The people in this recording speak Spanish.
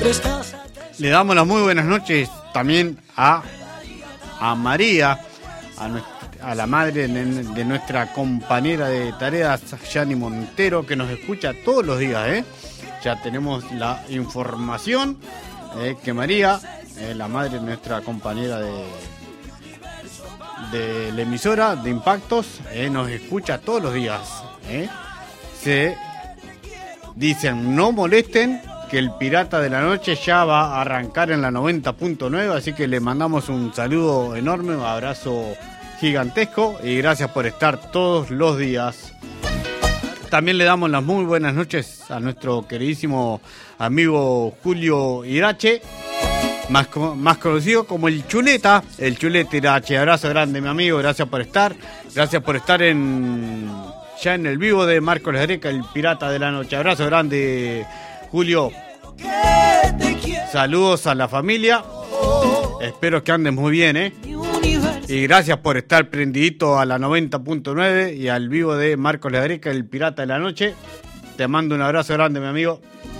Le damos las muy buenas noches también a María, a la madre de nuestra compañera de tareas, Yani Montero, que nos escucha todos los días. Ya tenemos la información que María, la madre de nuestra compañera de la emisora de Impactos, nos escucha todos los días. Se dicen, no molesten, que el Pirata de la Noche ya va a arrancar en la 90.9, así que le mandamos un saludo enorme, un abrazo gigantesco y gracias por estar todos los días. También le damos las muy buenas noches a nuestro queridísimo amigo Julio Irache, más conocido como el Chuleta Irache. Abrazo grande, mi amigo, gracias por estar ya en el vivo de Marcos Lejareca, el Pirata de la Noche. Abrazo grande, Julio. Saludos a la familia. Espero que anden muy bien, Y gracias por estar prendidito a la 90.9 y al vivo de Marcos Lejareca, el Pirata de la Noche. Te mando un abrazo grande, mi amigo.